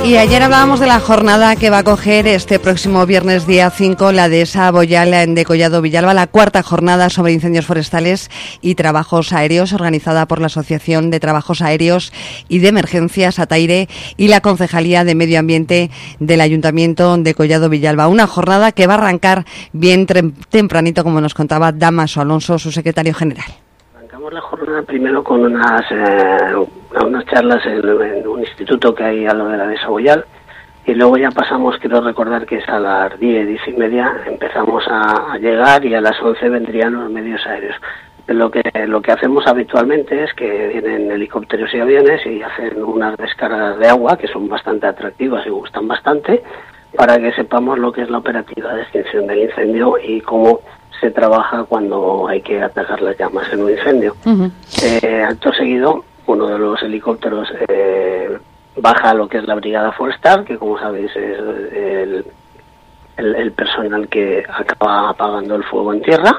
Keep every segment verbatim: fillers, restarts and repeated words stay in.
Y ayer hablábamos de la jornada que va a coger este próximo viernes día cinco la dehesa Boyal de Collado Villalba, la cuarta jornada sobre incendios forestales y trabajos aéreos, organizada por la Asociación de Trabajos Aéreos y de Emergencias Ataire y la Concejalía de Medio Ambiente del Ayuntamiento de Collado Villalba. Una jornada que va a arrancar bien tempranito, como nos contaba Damaso Alonso, su secretario general. Arrancamos la jornada primero con unas eh, unas charlas en, en un instituto que hay a lo de la dehesa Boyal, y luego ya pasamos, quiero recordar que es a las diez, diez y media, empezamos a, a llegar, y a las once vendrían los medios aéreos. Lo que lo que hacemos habitualmente es que vienen helicópteros y aviones y hacen unas descargas de agua que son bastante atractivas y gustan bastante, para que sepamos lo que es la operativa de extinción del incendio y cómo se trabaja cuando hay que atacar las llamas en un incendio. Uh-huh. Eh, acto seguido, uno de los helicópteros eh, baja a lo que es la brigada forestal, que como sabéis es el, el, el personal que acaba apagando el fuego en tierra,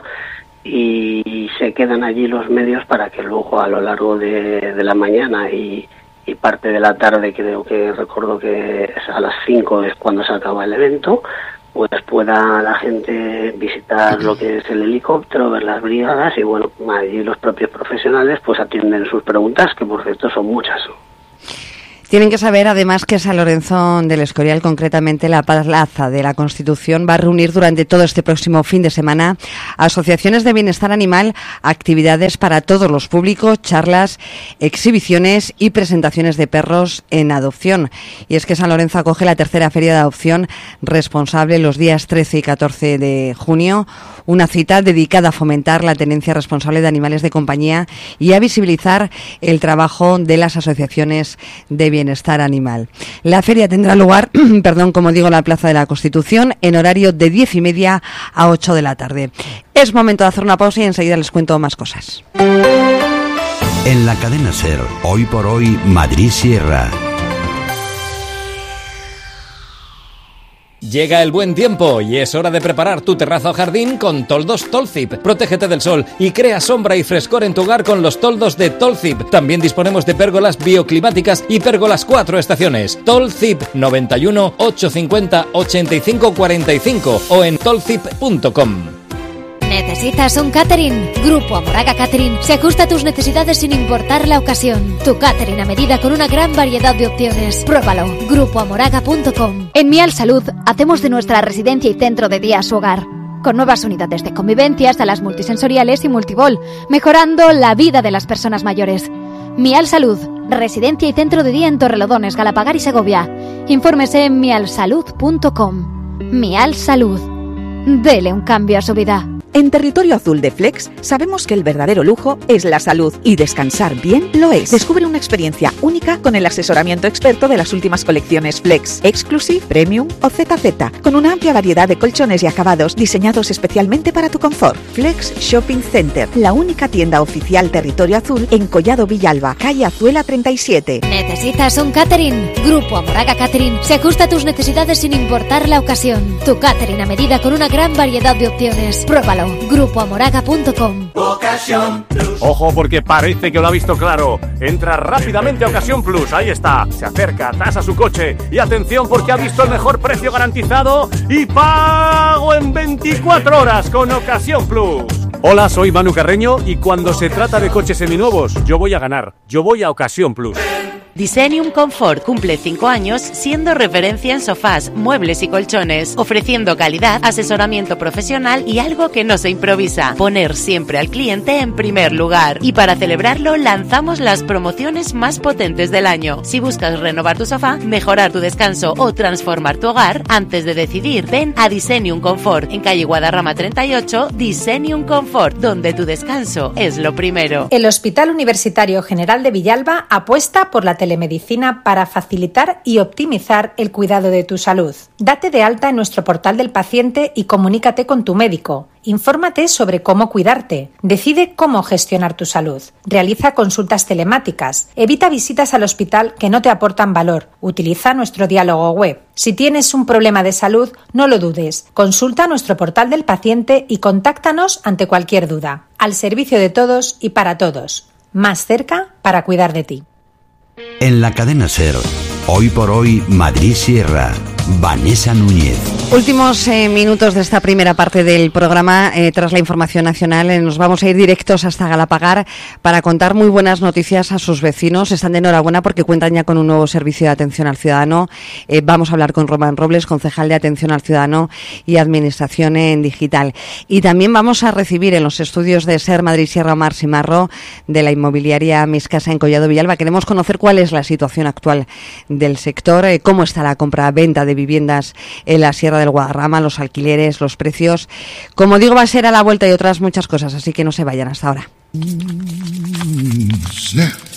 y se quedan allí los medios para que luego a lo largo de, de la mañana y, y parte de la tarde, creo que recuerdo que es a las cinco es cuando se acaba el evento, pues pueda la gente visitar lo que es el helicóptero, ver las brigadas, y bueno, allí los propios profesionales pues atienden sus preguntas, que por cierto son muchas. Tienen que saber además que San Lorenzo del Escorial, concretamente la Plaza de la Constitución, va a reunir durante todo este próximo fin de semana asociaciones de bienestar animal, actividades para todos los públicos, charlas, exhibiciones y presentaciones de perros en adopción. Y es que San Lorenzo acoge la tercera feria de adopción responsable los días trece y catorce de junio, una cita dedicada a fomentar la tenencia responsable de animales de compañía y a visibilizar el trabajo de las asociaciones de bienestar animal. La feria tendrá lugar, perdón, como digo, en la Plaza de la Constitución, en horario de diez y media a ocho de la tarde. Es momento de hacer una pausa y enseguida les cuento más cosas. En la cadena SER, hoy por hoy, Madrid Sierra. Llega el buen tiempo y es hora de preparar tu terraza o jardín con toldos Tolzip. Protégete del sol y crea sombra y frescor en tu hogar con los toldos de Tolzip. También disponemos de pérgolas bioclimáticas y pérgolas cuatro estaciones. Tolzip noventa y uno, ochocientos cincuenta, ochenta y cinco cuarenta y cinco o en tolzip punto com. ¿Necesitas un catering? Grupo Amoraga Catering se ajusta a tus necesidades sin importar la ocasión. Tu catering a medida con una gran variedad de opciones. Pruébalo. grupo amoraga punto com. En Mial Salud hacemos de nuestra residencia y centro de día su hogar, con nuevas unidades de convivencia, salas multisensoriales y multibol, mejorando la vida de las personas mayores. Mial Salud, residencia y centro de día en Torrelodones, Galapagar y Segovia. Infórmese en mial salud punto com. Mial Salud. Dele un cambio a su vida. En Territorio Azul de Flex sabemos que el verdadero lujo es la salud, y descansar bien lo es. Descubre una experiencia única con el asesoramiento experto de las últimas colecciones Flex, Exclusive, Premium o Z Z, con una amplia variedad de colchones y acabados diseñados especialmente para tu confort. Flex Shopping Center, la única tienda oficial Territorio Azul en Collado Villalba, calle Azuela treinta y siete. ¿Necesitas un catering? Grupo Amoraga Catering se ajusta a tus necesidades sin importar la ocasión. Tu catering a medida con una gran variedad de opciones. Pruébalo. grupo amoraga punto com. Ojo, porque parece que lo ha visto claro. Entra rápidamente a Ocasión Plus, ahí está. Se acerca, tasa su coche y atención, porque ha visto el mejor precio garantizado y pago en veinticuatro horas con Ocasión Plus. Hola, soy Manu Carreño y cuando se trata de coches seminuevos, yo voy a ganar. Yo voy a Ocasión Plus. Designium Comfort cumple cinco años siendo referencia en sofás, muebles y colchones, ofreciendo calidad, asesoramiento profesional y algo que no se improvisa: poner siempre al cliente en primer lugar. Y para celebrarlo lanzamos las promociones más potentes del año. Si buscas renovar tu sofá, mejorar tu descanso o transformar tu hogar, antes de decidir, ven a Designium Comfort en calle Guadarrama treinta y ocho. Designium Comfort, donde tu descanso es lo primero. El Hospital Universitario General de Villalba apuesta por la telemedicina para facilitar y optimizar el cuidado de tu salud. Date de alta en nuestro portal del paciente y comunícate con tu médico. Infórmate sobre cómo cuidarte. Decide cómo gestionar tu salud. Realiza consultas telemáticas. Evita visitas al hospital que no te aportan valor. Utiliza nuestro diálogo web. Si tienes un problema de salud, no lo dudes. Consulta nuestro portal del paciente y contáctanos ante cualquier duda. Al servicio de todos y para todos. Más cerca para cuidar de ti. En la cadena SER, Hoy por hoy, Madrid Sierra. Vanessa Núñez. Últimos eh, minutos de esta primera parte del programa. Eh, tras la información nacional, eh, nos vamos a ir directos hasta Galapagar para contar muy buenas noticias a sus vecinos. Están de enhorabuena porque cuentan ya con un nuevo servicio de atención al ciudadano. Eh, vamos a hablar con Román Robles, concejal de Atención al Ciudadano y Administración en Digital. Y también vamos a recibir en los estudios de SER Madrid Sierra Omar Simarro, de la inmobiliaria Mis Casa en Collado Villalba. Queremos conocer cuál es la situación actual del sector, eh, cómo está la compra-venta de viviendas en la Sierra del Guadarrama, los alquileres, los precios. Como digo, va a ser a la vuelta y otras muchas cosas, así que no se vayan hasta ahora.